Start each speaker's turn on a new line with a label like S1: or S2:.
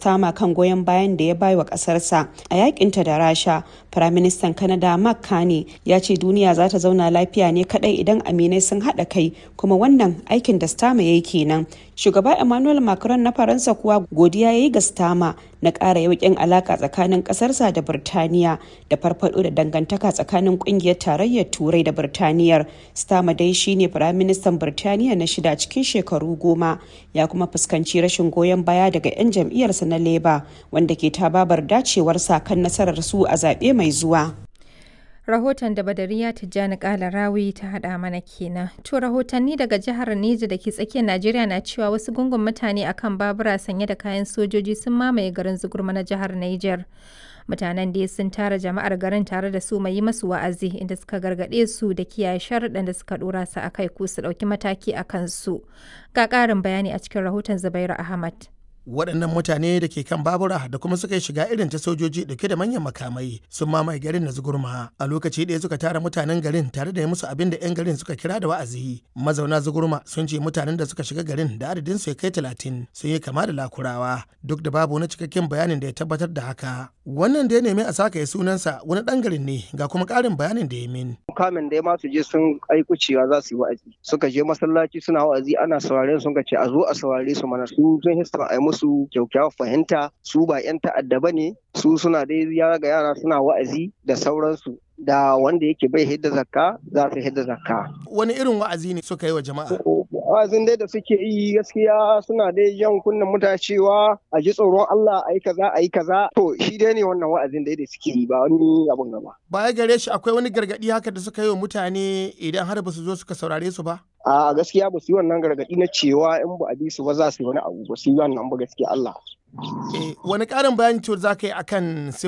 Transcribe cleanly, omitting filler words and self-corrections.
S1: Starmer kan goyon bayan da ya bai wa ƙasarsa a yakinta da Rasha. Firaministan Canada Mark Carney ya ce duniya za ta zauna lafiya ne kadai idan aminai sun haɗa kai, kuma wannan aikin da Starmer ya yi kenan. Shugaba Emmanuel Macron na Faransa kuwa godiya ya yi ga Starmer na ƙara yauƙin alaƙa tsakanin ƙasarsa da Birtaniya da farfaɗo da dangantaka tsakanin ƙungiyar tarayyar Turai da Birtaniyar. Starmer dai shine Firaministan Birtaniya na 6 cikin shekaru 10, ya kuma fuskanci rashin goyon baya daga 'yan jam'iyyarsa na Labour, wanda ke tababar dacewarsa kan nasarar su a zaɓe mai zuwa.
S2: Rahoton da Badariya Tijjani Kalarawi ta haɗa mana kenan. To rahotanni daga jihar Neja da ke tsakiyar Najeriya na cewa wasu gungun mutane akan babura sanye da kayan sojoji sun mamaye garin Zugurma na jihar Niger. Mutanen dai sun tara jama'ar garin tare da su mai yi masu wa'azi, inda suka gargaɗe su da kiyaye sharuɗan da suka ɗora su akai ko su ɗauki mataki a kansu. Ga ƙarin bayani a cikin rahoton Zubairu Ahmad.
S3: Waɗannan mutane da ke kan babura da kuma suka yi shiga irin ta sojoji dauke da manyan makamai sun mamaye garin na Zugurma. A lokaci ɗaya suka tara mutanen garin tare da yi musu abin da 'yan garin suka kira da wa'azi. Mazauna Zugurma sun ce mutanen da suka shiga garin da adadin su ya kai 30 sun yi kama da lakurawa, duk da babu wani cikakken bayanin da ya tabbatar da haka. Wannan da ya nemi a saka ya sunansa wani ɗan garin ne, ga kuma ƙarin bayanin da ya min.
S4: Kamin da ya masu je sun aiku cewa za su yi wa'azi, suka je masallaci suna wa'azi ana sauraren sun ce a zo a saurare su mana, su sun hista a musu kyaukyawar fahimta, su ba 'yan ta'adda ba ne, su suna dai yara ga yara suna wa'azi da sauransu, da wanda yake bai hidda zakka za su hidda zakka.
S3: Wani irin wa'azi ne suka yi wa jama'a?
S4: Wa'azin dai da suke yi gaskiya suna dai jan kunnen mutane cewa a ji tsoron Allah a yi kaza a yi kaza. To shi dai ne wannan wa'azin dai da suke yi, ba wani abun gaba.
S3: Baya gare shi akwai wani gargaɗi haka da suka yi wa mutane idan har ba su zo suka saurare su ba?
S4: A gaskiya ba su yi wannan gargaɗi na cewa in ba a bi su ba za su yi wani abu, ba su yi wannan ba gaskiya Allah.
S3: Wani ƙarin bayani ce za ka yi akan